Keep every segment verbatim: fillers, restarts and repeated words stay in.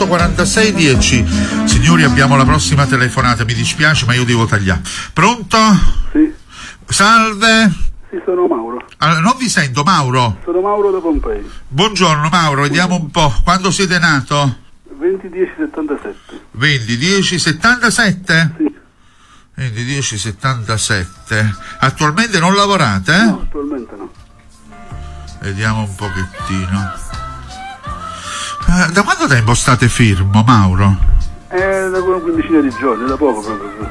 quarantasei dieci. Signori, abbiamo la prossima telefonata, mi dispiace ma io devo tagliare. Pronto? Sì. Salve. Sì, sono Mauro. Allora, non vi sento, Mauro. Sono Mauro da Pompei. Buongiorno Mauro, vediamo un po'. Quando siete nato? venti dieci settantasette. venti dieci settantasette? Sì. venti dieci settantasette. Attualmente non lavorate, eh? No, attualmente no. Vediamo un pochettino. Eh, da quanto tempo state fermo, Mauro? È da una quindicina di giorni, da poco proprio.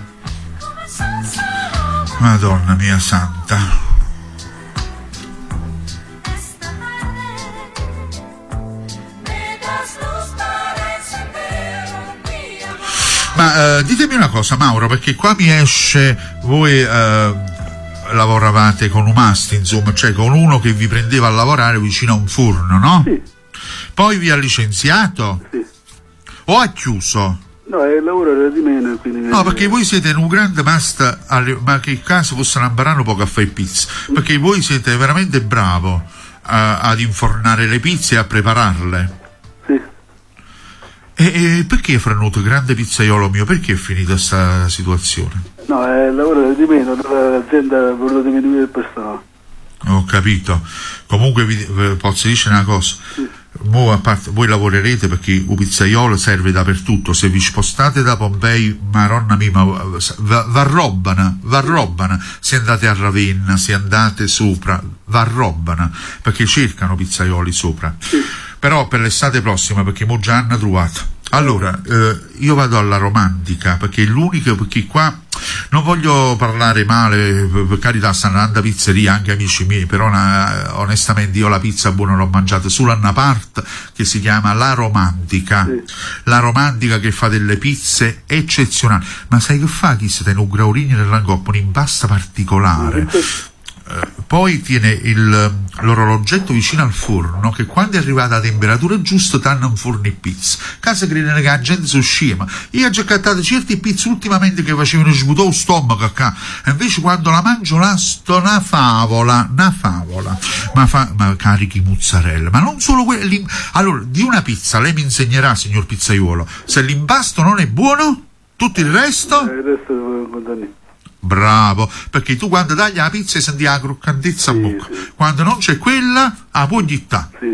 Madonna mia santa. Ma eh, ditemi una cosa, Mauro, perché qua mi esce, voi eh, lavoravate con un mast, insomma, cioè con uno che vi prendeva a lavorare vicino a un forno, no? Sì. Poi vi ha licenziato? Sì. O ha chiuso? No, il lavoro era di meno, quindi... No, perché voi siete in un grande mast, alle, ma che caso fossero imparare poco a fare pizza, perché voi siete veramente bravo a, ad infornare le pizze e a prepararle. Sì. E, e perché Franuto, grande pizzaiolo mio, perché è finita questa situazione? No, eh, il lavoro era di meno, l'azienda ha voluto diminuire il personale. Ho capito. Comunque vi, vi posso dire una cosa. Sì. Mo, a parte, voi lavorerete perché un pizzaiolo serve dappertutto. Se vi spostate da Pompei, maronna mia, va, va robana, va robana. Se andate a Ravenna, se andate sopra, va robana, perché cercano pizzaioli sopra. Sì. Però per l'estate prossima, perché mo già hanno trovato. Allora, eh, io vado alla Romantica, perché è l'unico, perché qua non voglio parlare male, per carità stanno andando a pizzeria anche amici miei, però una, onestamente io la pizza buona l'ho mangiata solo a una parte che si chiama La Romantica. Sì. La Romantica che fa delle pizze eccezionali. Ma sai che fa chi si tiene un grauligno nell'angoppo, un'impasta particolare? Sì. Poi tiene il, l'orologetto vicino al forno che quando è arrivata la temperatura giusta danno un forno e pizza. Casa crede che la gente si scema. Io ho già cattato certe pizze ultimamente che facevano svuotare lo stomaco acá. E invece quando la mangio là sto una favola, una favola. Ma, fa, ma carichi mozzarella. Ma non solo quello. Allora, di una pizza lei mi insegnerà, signor pizzaiuolo, se l'impasto non è buono, tutto il resto? Eh, il resto devo contare. Bravo, perché tu quando tagli la pizza senti la croccantezza a sì, bocca, sì. Quando non c'è quella, a pugnità. Sì,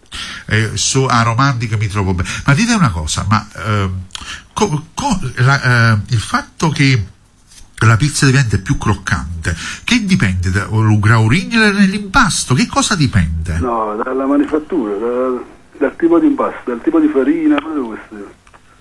eh, su a Romantica mi trovo bene. Ma dite una cosa, ma eh, co, co, la, eh, il fatto che la pizza diventa più croccante, che dipende dal graurigno nell'impasto? Che cosa dipende? No, dalla manifattura, da, dal tipo di impasto, dal tipo di farina, tutto questo.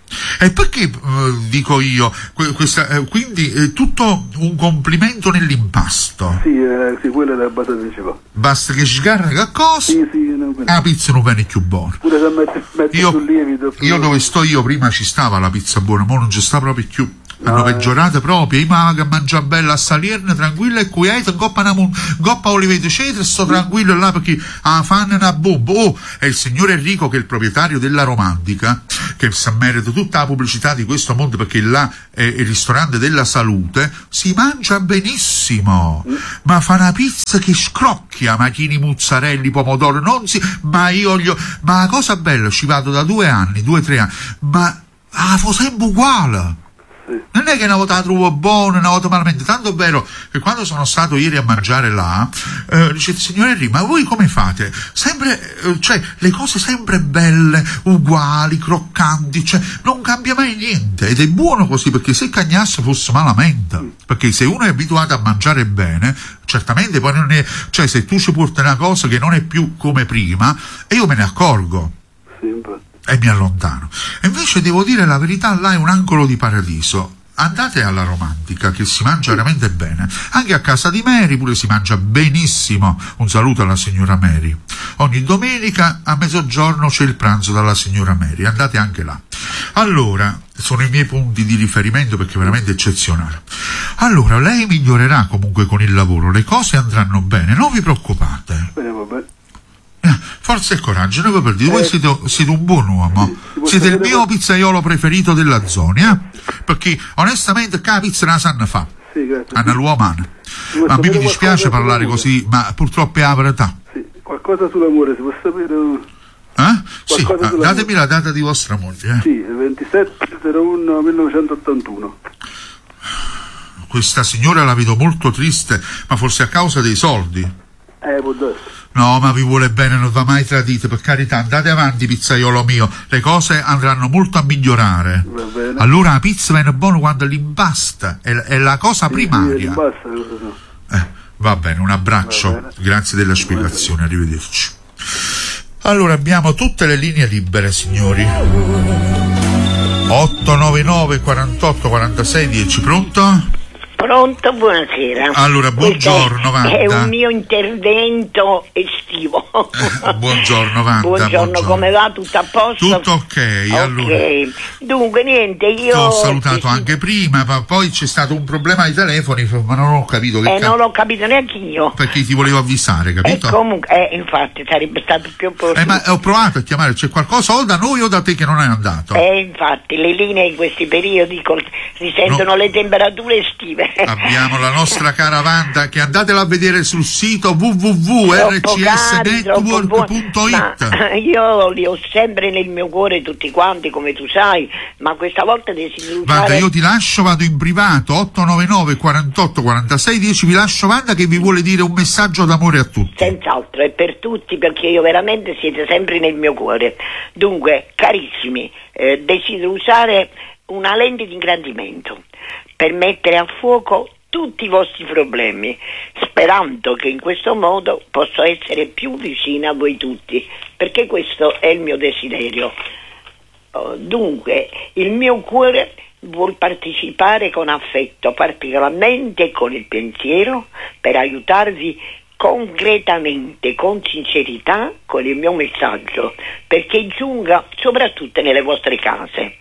E perché eh, dico io questa, eh, quindi è tutto un complimento nell'impasto? Sì, eh, sì, quella è la base principale. Basta che sgarra che cosa? Sì, sì, no, la pizza non viene più buona. Pure se metti, metti io, sul lievito. Io dove sto io prima ci stava la pizza buona, ma non ci sta proprio più. No, hanno eh. peggiorato proprio. Io mi mangia bella a salirne tranquilla e quieta, goppa una goppa oliveto cetra, sto tranquillo là perché ah, fanno una bomba. Oh, è il signor Enrico che è il proprietario della Romantica, che si merita tutta la pubblicità di questo mondo perché là è il ristorante della salute, si mangia benissimo, mm. ma fa una pizza che scrocchia, macchini, mozzarelli, pomodoro, non si, ma io gli ho, ma la cosa bella, ci vado da due anni, due, tre anni, ma ah, fa sempre uguale. Non è che una volta la trovo buona, una volta malamente, tanto è vero che quando sono stato ieri a mangiare là, eh, dice il signore Enrico, ma voi come fate? Sempre, eh, cioè, le cose sempre belle, uguali, croccanti, cioè, non cambia mai niente, ed è buono così, perché se cagnasse fosse malamente, perché se uno è abituato a mangiare bene, certamente poi non è, cioè, se tu ci porti una cosa che non è più come prima, e io me ne accorgo. Sempre. E mi allontano. E invece devo dire la verità, là è un angolo di paradiso. Andate alla Romantica che si mangia veramente bene. Anche a casa di Mary pure si mangia benissimo. Un saluto alla signora Mary. Ogni domenica a mezzogiorno c'è il pranzo dalla signora Mary. Andate anche là. Allora, sono i miei punti di riferimento perché è veramente eccezionale. Allora, lei migliorerà comunque con il lavoro. Le cose andranno bene. Non vi preoccupate. Bene, va bene. Forza e coraggio, noi per dire, voi siete, siete un buon uomo, sì, siete il mio pizzaiolo preferito della zona, eh? Perché onestamente che la pizza la sanno fa, sì, hanno l'uomo, ma mi dispiace parlare così, ma purtroppo è la verità. Sì, qualcosa sull'amore si può sapere? Eh? Sì, Qualcosa ah, sulla datemi moglie. la data di vostra moglie. Eh. Sì, ventisette zero uno millenovecentottantuno. Questa signora la vedo molto triste, ma forse a causa dei soldi. Eh, può darsi. No, ma vi vuole bene, non va mai tradite, per carità, andate avanti, pizzaiolo mio, le cose andranno molto a migliorare. Va bene. Allora la pizza viene buona quando l'impasta, è, è la cosa Sì, primaria. sì, basta, no. Eh, va bene, un abbraccio, Va bene. grazie della spiegazione, arrivederci. Allora abbiamo tutte le linee libere, signori. otto nove nove quarantotto quarantasei dieci, pronto? Pronto, buonasera. Allora, buongiorno, Questo è, è Wanda. un mio intervento estivo. Eh, buongiorno, Wanda. Buongiorno, buongiorno. come va? Tutto a posto? Tutto ok, allora. Ok. Dunque, niente, io... Ti ho salutato ti- anche prima, ma poi c'è stato un problema ai telefoni, ma non ho capito che Eh, ca- non l'ho capito neanche io. perché ti volevo avvisare, E capito? comunque, eh, infatti, sarebbe stato più opportuno. Eh, ma ho provato a chiamare, c'è qualcosa o da noi o da te che non è andato? Eh, infatti, le linee in questi periodi col- risentono No. le temperature estive. Abbiamo la nostra cara Wanda, che andatela a vedere sul sito w w w punto r c s network punto i t. Ma io li ho sempre nel mio cuore tutti quanti, come tu sai, ma questa volta desidero Wanda, usare... io ti lascio, vado in privato, otto nove nove quarantotto quarantasei dieci, vi lascio Wanda che vi vuole dire un messaggio d'amore a tutti. Senz'altro, è per tutti, perché io veramente siete sempre nel mio cuore. Dunque, carissimi, eh, desidero usare una lente di ingrandimento per mettere a fuoco tutti i vostri problemi, sperando che in questo modo posso essere più vicina a voi tutti, perché questo è il mio desiderio. Oh, dunque, il mio cuore vuol partecipare con affetto, particolarmente con il pensiero, per aiutarvi concretamente, con sincerità, con il mio messaggio, perché giunga soprattutto nelle vostre case.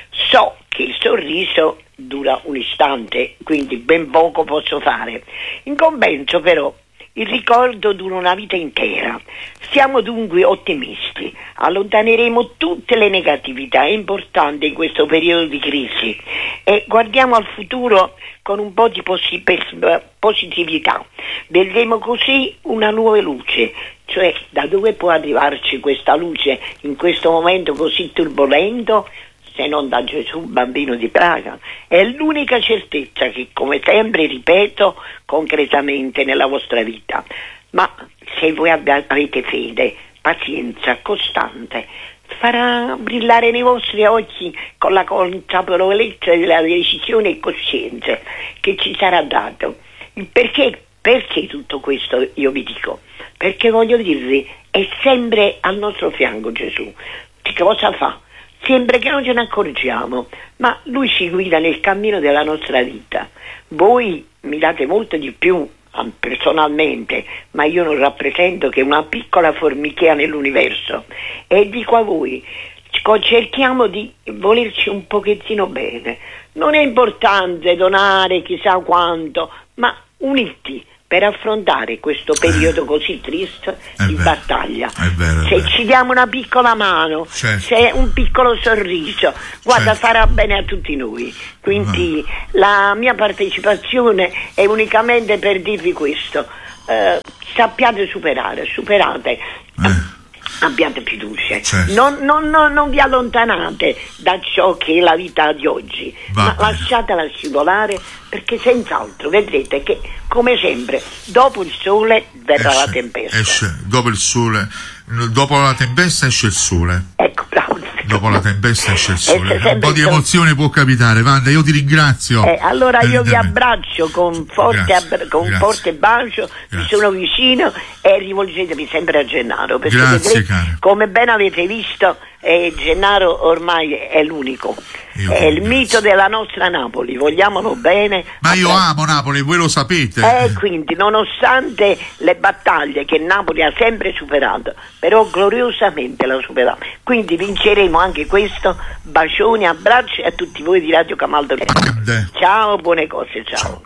So che il sorriso dura un istante, quindi ben poco posso fare. In compenso però il ricordo dura una vita intera. Siamo dunque ottimisti, allontaneremo tutte le negatività importanti in questo periodo di crisi e guardiamo al futuro con un po' di possi- pers- positività. Vedremo così una nuova luce, cioè da dove può arrivarci questa luce in questo momento così turbolento, se non da Gesù bambino di Praga. È l'unica certezza che, come sempre ripeto, concretamente nella vostra vita. Ma se voi abbia- avete fede, pazienza costante, farà brillare nei vostri occhi con la consapevolezza della decisione e coscienza che ci sarà dato. Il perché, perché tutto questo io vi dico? Perché voglio dirvi, è sempre al nostro fianco Gesù. Che cosa fa? Sempre che non ce ne accorgiamo, ma lui ci guida nel cammino della nostra vita. Voi mi date molto di più personalmente, ma io non rappresento che una piccola formichea nell'universo, e dico a voi, cerchiamo di volerci un pochettino bene. Non è importante donare chissà quanto, ma uniti per affrontare questo periodo così triste È di vero, battaglia. è vero, è Se vero. ci diamo una piccola mano, Certo. se un piccolo sorriso, guarda, Certo. farà bene a tutti noi. Quindi la mia partecipazione è unicamente per dirvi questo. Eh, sappiate superare, superate. Eh. Abbiate fiducia, Certo. non, non, non, non vi allontanate da ciò che è la vita di oggi, Va ma bene. lasciatela scivolare, perché senz'altro vedrete che, come sempre, dopo il sole verrà la Esce, tempesta. esce, dopo il sole, dopo la tempesta esce il sole. Ecco, bravo. Dopo la tempesta esce il sole. Esce sempre Un po' di il sole. emozione può capitare, Wanda, io ti ringrazio. Eh, allora io vi Eh, abbraccio con forte, Grazie, abbra- con grazie. forte bacio, vi Grazie. sono vicino, e rivolgetevi sempre a Gennaro, perché Grazie, vedrete, cara. come ben avete visto, eh, Gennaro ormai è l'unico, Io è ti il ringrazio. mito della nostra Napoli, vogliamolo bene. Ma io Appre- amo Napoli, voi lo sapete. E quindi, nonostante le battaglie che Napoli ha sempre superato, però gloriosamente l'ha superato, quindi vinceremo anche questo. Bacioni, abbracci a tutti voi di Radio Camaldo. Grande. Ciao, buone cose, ciao.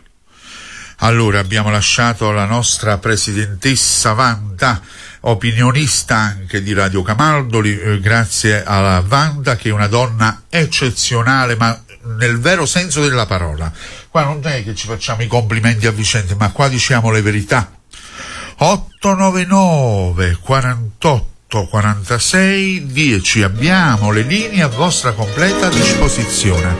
Allora abbiamo lasciato la nostra presidentessa Wanda, opinionista anche di Radio Camaldoli, eh, grazie alla Wanda, che è una donna eccezionale, ma nel vero senso della parola. Qua non è che ci facciamo i complimenti a vicenda, ma qua diciamo le verità. otto nove nove quarantotto quarantotto quarantasei dieci. Abbiamo le linee a vostra completa disposizione.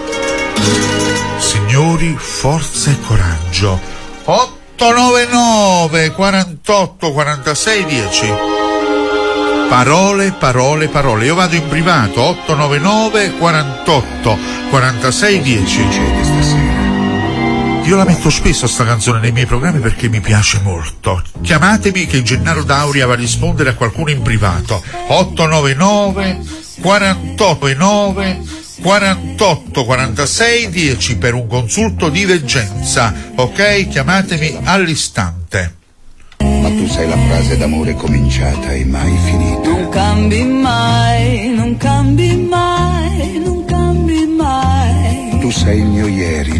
Signori, forza e coraggio. otto nove nove quarantotto quarantasei dieci. Parole, parole, parole. Io vado in privato. otto nove nove quarantotto quarantasei dieci. Io la metto spesso sta canzone nei miei programmi perché mi piace molto. Chiamatemi che Gennaro Dauria va a rispondere a qualcuno in privato. otto nove nove quarantotto nove quarantotto quarantasei dieci per un consulto di veggenza. Ok? Chiamatemi all'istante. Ma tu sei la frase d'amore cominciata e mai finita. Non cambi mai, non cambi mai, non cambi mai. Tu sei il mio ieri.